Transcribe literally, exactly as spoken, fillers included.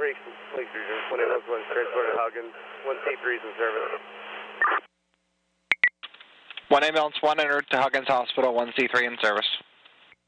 three, Police Region, one ambulance, one transport to Huggins, one C three is in service. One ambulance, one en route to Huggins Hospital, one C three in service.